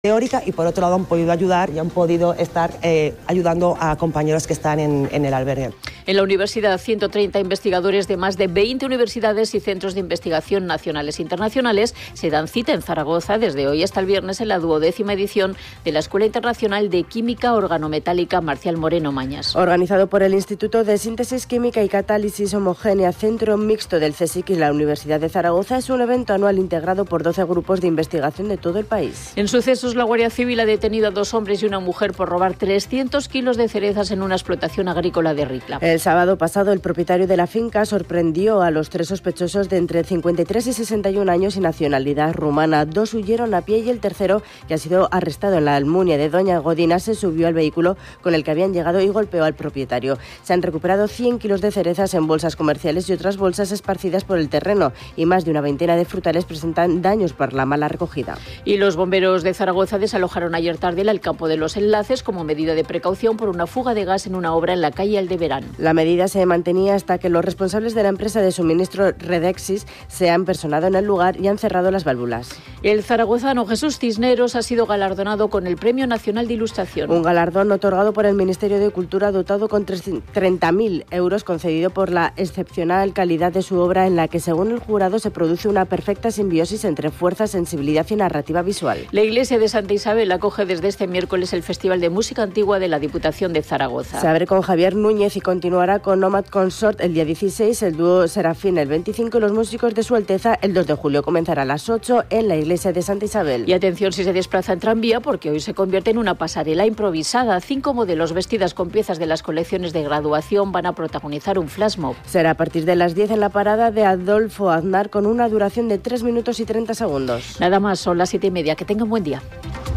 teórica y por otro lado han podido ayudar y han podido estar ayudando a compañeros que están en el albergue. En la universidad, 130 investigadores de más de 20 universidades y centros de investigación nacionales e internacionales se dan cita en Zaragoza desde hoy hasta el viernes en la 12ª edición de la Escuela Internacional de Química Organometálica Marcial Moreno Mañas. Organizado por el Instituto de Síntesis Química y Catálisis Homogénea, Centro Mixto del CSIC y la Universidad de Zaragoza, es un evento anual integrado por 12 grupos de investigación de todo el país. En sucesos, la Guardia Civil ha detenido a 2 hombres y una mujer por robar 300 kilos de cerezas en una explotación agrícola de Ricla. El sábado pasado, el propietario de la finca sorprendió a los 3 sospechosos de entre 53 y 61 años y nacionalidad rumana. 2 huyeron a pie y el tercero, que ha sido arrestado en la Almunia de Doña Godina, se subió al vehículo con el que habían llegado y golpeó al propietario. Se han recuperado 100 kilos de cerezas en bolsas comerciales y otras bolsas esparcidas por el terreno, y más de una veintena de frutales presentan daños por la mala recogida. Y los bomberos de Zaragoza desalojaron ayer tarde el campo de los Enlaces como medida de precaución por una fuga de gas en una obra en la calle Aldeverán. La medida se mantenía hasta que los responsables de la empresa de suministro Redexis se han personado en el lugar y han cerrado las válvulas. El zaragozano Jesús Cisneros ha sido galardonado con el Premio Nacional de Ilustración. Un galardón otorgado por el Ministerio de Cultura dotado con 30.000 euros, concedido por la excepcional calidad de su obra, en la que, según el jurado, se produce una perfecta simbiosis entre fuerza, sensibilidad y narrativa visual. La iglesia de Santa Isabel acoge desde este miércoles el Festival de Música Antigua de la Diputación de Zaragoza. Se abre con Javier Núñez y continuará con Nomad Consort el día 16, el dúo Serafín el 25 y los músicos de Su Alteza el 2 de julio. Comenzará a las 8 en la iglesia de Santa Isabel. Y atención si se desplaza en tranvía, porque hoy se convierte en una pasarela improvisada. 5 modelos vestidas con piezas de las colecciones de graduación van a protagonizar un flash mob. Será a partir de las 10 en la parada de Adolfo Aznar, con una duración de 3 minutos y 30 segundos. Nada más, son las 7:30. Que tengan buen día.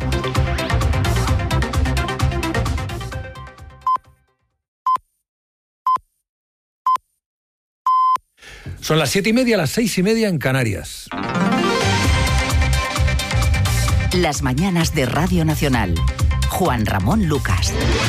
Son las 7:30, las 6:30 en Canarias. Las mañanas de Radio Nacional. Juan Ramón Lucas.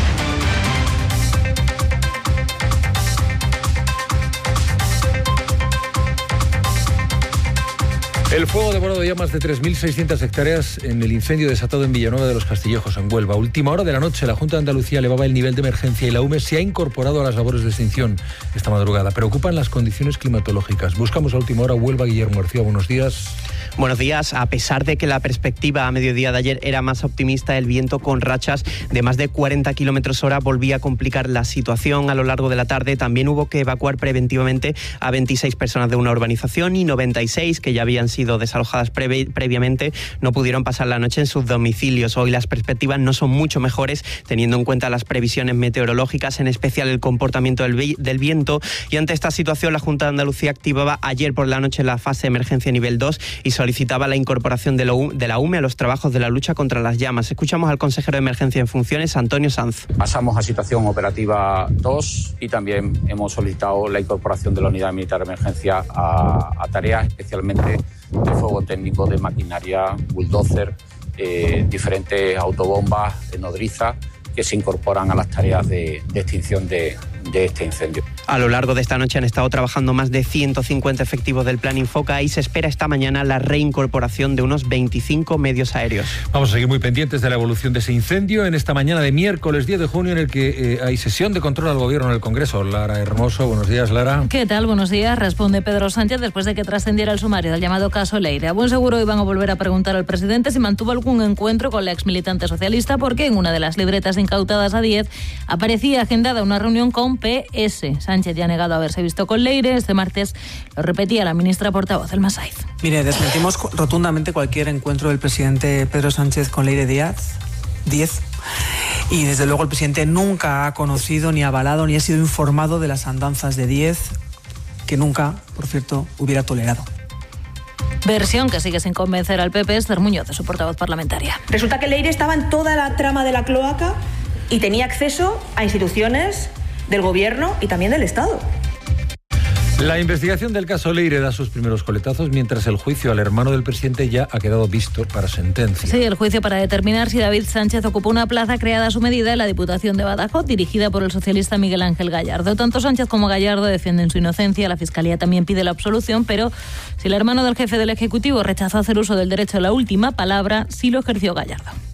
El fuego ha devorado ya más de 3.600 hectáreas en el incendio desatado en Villanueva de los Castillejos, en Huelva. A última hora de la noche, la Junta de Andalucía elevaba el nivel de emergencia y la UME se ha incorporado a las labores de extinción esta madrugada. Preocupan las condiciones climatológicas. Buscamos a última hora Huelva. Guillermo García, buenos días. Buenos días. A pesar de que la perspectiva a mediodía de ayer era más optimista, el viento con rachas de más de 40 km/h volvía a complicar la situación a lo largo de la tarde. También hubo que evacuar preventivamente a 26 personas de una urbanización y 96 que ya habían sido desalojadas previamente no pudieron pasar la noche en sus domicilios. Hoy las perspectivas no son mucho mejores, teniendo en cuenta las previsiones meteorológicas, en especial el comportamiento del viento. Y ante esta situación, la Junta de Andalucía activaba ayer por la noche la fase de emergencia nivel 2 y solicitaba la incorporación de la UME a los trabajos de la lucha contra las llamas. Escuchamos al consejero de Emergencia en funciones, Antonio Sanz. Pasamos a situación operativa 2 y también hemos solicitado la incorporación de la unidad militar de emergencia a tareas especialmente de fuego técnico, de maquinaria, bulldozer, diferentes autobombas, nodrizas, que se incorporan a las tareas de extinción de este incendio. A lo largo de esta noche han estado trabajando más de 150 efectivos del Plan Infoca y se espera esta mañana la reincorporación de unos 25 medios aéreos. Vamos a seguir muy pendientes de la evolución de ese incendio en esta mañana de miércoles 10 de junio, en el que hay sesión de control al Gobierno en el Congreso. Lara Hermoso, buenos días, Lara. ¿Qué tal? Buenos días. Responde Pedro Sánchez después de que trascendiera el sumario del llamado caso Leire. A buen seguro iban a volver a preguntar al presidente si mantuvo algún encuentro con la exmilitante socialista, porque en una de las libretas incautadas a 10 aparecía agendada una reunión con PS. Sánchez ya ha negado haberse visto con Leire. Este martes lo repetía la ministra portavoz, Elma Saiz. Mire, desmentimos rotundamente cualquier encuentro del presidente Pedro Sánchez con Leire Díaz. Y desde luego el presidente nunca ha conocido, ni avalado, ni ha sido informado de las andanzas de 10, que nunca, por cierto, hubiera tolerado. Versión que sigue sin convencer al PP, Esther Muñoz, de su portavoz parlamentaria. Resulta que Leire estaba en toda la trama de la cloaca y tenía acceso a instituciones del Gobierno y también del Estado. La investigación del caso Leire da sus primeros coletazos, mientras el juicio al hermano del presidente ya ha quedado visto para sentencia. Sí, el juicio para determinar si David Sánchez ocupó una plaza creada a su medida en la Diputación de Badajoz, dirigida por el socialista Miguel Ángel Gallardo. Tanto Sánchez como Gallardo defienden su inocencia. La Fiscalía también pide la absolución, pero si el hermano del jefe del Ejecutivo rechazó hacer uso del derecho a la última palabra, sí lo ejerció Gallardo.